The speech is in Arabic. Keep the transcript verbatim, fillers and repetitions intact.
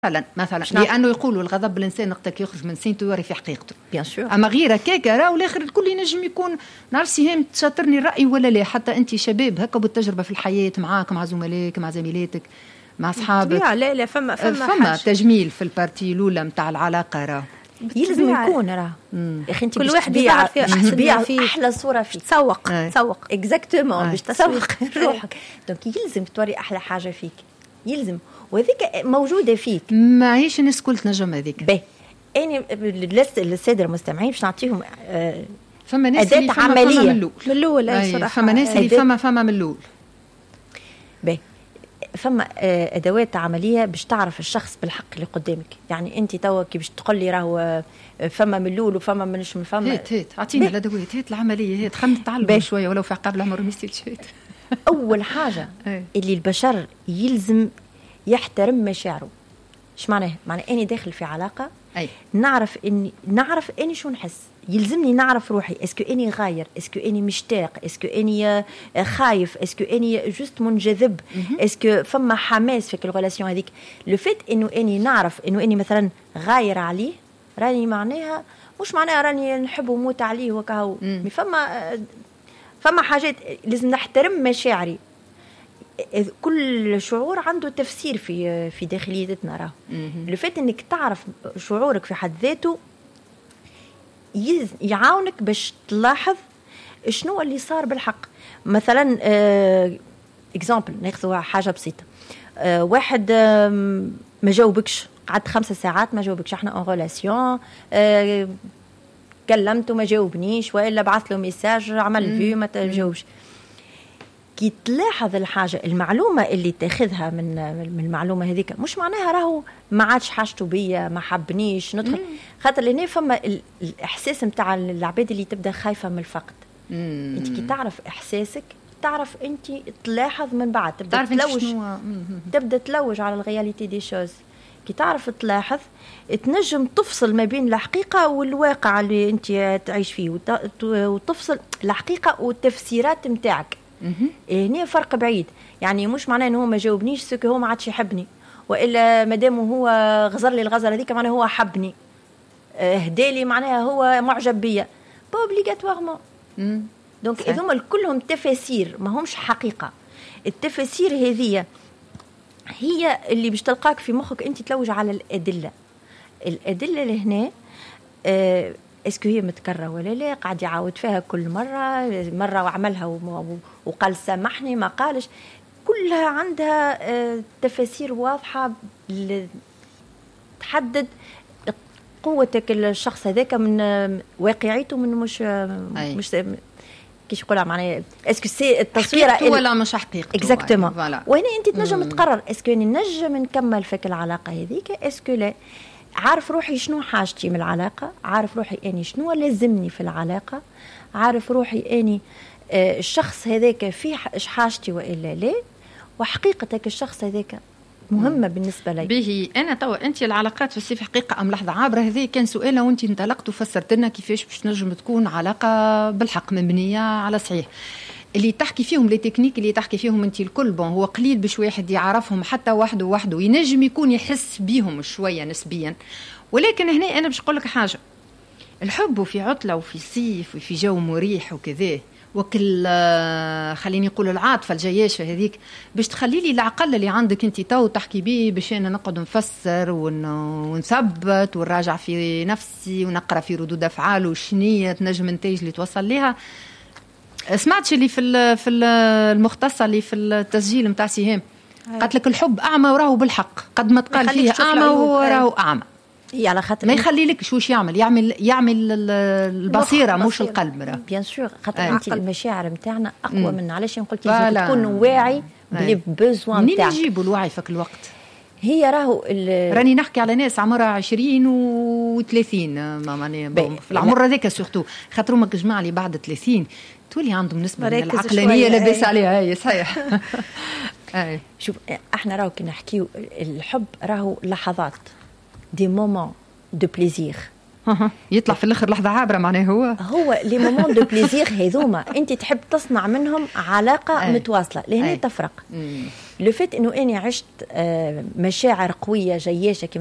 مثلا مثلا لانه يقولوا الغضب الانسان وقتك يخرج من سينته يوري في حقيقته بيان سور. اما غير هكاك راهو الاخر الكل ينجم يكون نعرف سهام تشاطرني الراي ولا لا. حتى انت شباب هكا بالتجربه في الحياه معاك مع زملائك مع زميلاتك مع اصحابك. لا لا فما فما فما تجميل في البارتي الاولى نتاع العلاقه راه يلزم يكون راه يا اخي انت كل واحد يعرف تبيع احلى صوره فيك تسوق تسوق اكزاكتومون باش تسوق روحك دونك يلزم توري احلى حاجه فيك يلزم وهذيك موجوده فيك ماهيش الناس الكل تنجم هذيك. باهي اني للساده المستمعين باش نعطيهم آه فما ناس اللي فما عمليه فما من الاول من الاول اي صراحه فما ناس اللي فما فما من الاول. باهي فما ادوات عمليه باش تعرف الشخص بالحق اللي قدامك. يعني انت توا كي باش تقول لي راهو فما من الاول وفما منش من فما هات هات اعطينا الادوات هات العمليه هات خلينا نتعلم شويه ولو في عقاب العمر ميستيتش. اول حاجه اللي البشر يلزم يحترم مشاعره. ايش معناه؟ معناه اني داخل في علاقه أي. نعرف اني نعرف اني شو نحس. يلزمني نعرف روحي اسكو اني غاير اسكو اني مشتاق اسكو اني خايف اسكو اني جوست منجذب اسكو فما حماس في الريلاسيون هذيك. لو فيت انه اني نعرف انه اني مثلا غاير عليه راني معناها مش معناها راني نحب وموت عليه وكهو. فما فما حاجات لازم نحترم مشاعري. كل شعور عنده تفسير في في داخليتنا راه. لو فات انك تعرف شعورك في حد ذاته يعاونك باش تلاحظ شنو اللي صار بالحق. مثلا اكزامبل ناخذ حاجه بسيطه. اه واحد اه ما جاوبكش قعدت خمسة ساعات ما جاوبكش احنا اون ريلاسيون اه كلمته ما جاوبنيش والا بعث له ميساج عمل فيو ما تجاوبش. كي تلاحظ الحاجه المعلومه اللي تاخذها من من المعلومه هذيك مش معناها راهو ما عادش حاجته بيا ما حبنيش ندخل. خاطر لهنا فما الاحساس نتاع العباد اللي تبدا خايفه من الفقد. انت كي تعرف احساسك تعرف انت تلاحظ من بعد تبدا تلوج تبدا تلوج على الرياليتي دي شوز. كي تعرف تلاحظ تنجم تفصل ما بين الحقيقه والواقع اللي انت تعيش فيه وتفصل الحقيقه والتفسيرات نتاعك. هنا فرق بعيد. يعني مش معناه انه هو ما جاوبنيش سكو هو ما عادش يحبني والا مادام هو غزر لي الغزره هذيك معناه هو حبني هدالي معناها هو معجب بيا با اوبليغاتوارمون. دونك هذوما كلهم تفاسير ما همش حقيقه. التفاسير هذه هي اللي باش تلقاك في مخك انت تلوج على الادله. الادله لهنا آه اسكو هي متكرره ولا لا قاعد يعاود فيها كل مره مره وعملها وقال سامحني ما قالش. كلها عندها تفاسير واضحه تحدد قوتك الشخص هذاك من واقعيته من مش أي. مش كيش يقولها معناها اسكو سي التصويره ولا مش حقيقته اكزاكتومون. وهنا انت تنجم تقرر اسكو اني نجم نكمل فيك العلاقه هذيك اسكو لا. عارف روحي شنو حاجتي من العلاقة. عارف روحي أني شنو لازمني في العلاقة. عارف روحي أني آه الشخص هذاك فيه حاجتي وإلا لا. وحقيقتك الشخص هذاك مهمة مم. بالنسبة لي. به أنا توا أنت العلاقات في السيف حقيقة أم لحظة عابرة هذه كان سؤال وأنت انطلقت وفسرت لنا كيفاش باش نجم تكون علاقة بالحق مبنية على صحيح. اللي تحكي فيهم لي تكنيك اللي تحكي فيهم انت الكل بون هو قليل باش واحد يعرفهم حتى وحده وحده ينجم يكون يحس بيهم شويه نسبيا. ولكن هنا انا باش نقول لك حاجه. الحب وفي عطله وفي صيف وفي جو مريح وكذا وكل خليني نقول العاطفه الجياشه هذيك باش تخلي لي العقل اللي عندك انت تو تحكي بيه باش انا نقعد نفسر ونثبت ونراجع في نفسي ونقرا في ردود افعال وشنيه تنجم النتائج اللي توصل لها. سمعتش اللي في في المختصه اللي في التسجيل نتاع سهام قالت لك الحب اعمى وراه بالحق قد ما تقال فيه اعمى وراه اعمى. هي على خاطر ما يخلي لك واش يعمل يعمل يعمل البصيره مش القلب راه بيان سور. خاطر انت المشاعر نتاعنا اقوى من علاش نقول لك تكون واعي بلي بوزوان نتاعك. منين يجيبوا الوعي فك الوقت؟ هي راهو راني نحكي على ناس عمرها عشرين وثلاثين ما معناها في العمر هذاك سورتو خاطر هما جماعه اللي بعد ثلاثين تولي عندهم نسبه من العقلانيه لاباس عليها. هي صحيح. اي شوف احنا راهو كي نحكيو الحب راهو لحظات دي مومون دو بليزير يطلع في الاخر لحظه عابره معناه هو هو لي مومون دو بليزير هذوما انت تحب تصنع منهم علاقه أي. متواصله لهنا تفرق. لو فيت انه اني عشت مشاعر قويه جياشه